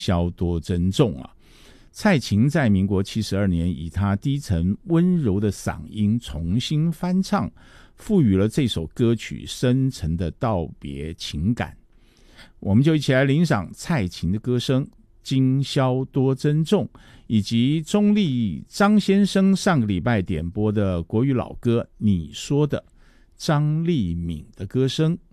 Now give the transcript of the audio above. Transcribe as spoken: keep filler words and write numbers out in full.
消多珍重啊。蔡琴在民国七十二年以她低沉温柔的嗓音重新翻唱，赋予了这首歌曲深沉的道别情感。我们就一起来欣赏蔡琴的歌声今宵多珍重，以及中立张先生上个礼拜点播的国语老歌你说的张丽敏的歌声